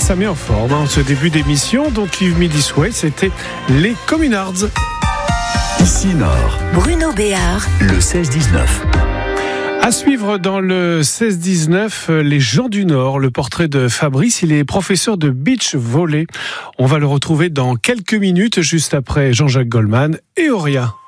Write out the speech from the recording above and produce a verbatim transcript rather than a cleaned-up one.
ça met en forme hein, ce début d'émission. Donc Yves Midi Souhait, c'était les Communards. Ici Nord, Bruno Béard, le seize dix-neuf. À suivre dans le seize dix-neuf, les gens du Nord, le portrait de Fabrice, il est professeur de beach volley. On va le retrouver dans quelques minutes, juste après Jean-Jacques Goldman et Auria.